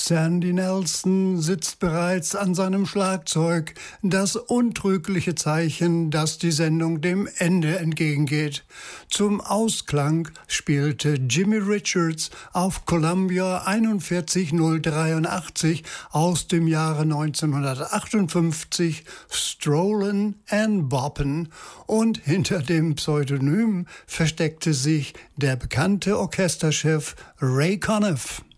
Sandy Nelson sitzt bereits an seinem Schlagzeug, das untrügliche Zeichen, dass die Sendung dem Ende entgegengeht. Zum Ausklang spielte Jimmy Richards auf Columbia 41083 aus dem Jahre 1958 Strollin' and Boppin' und hinter dem Pseudonym versteckte sich der bekannte Orchesterchef Ray Conniff.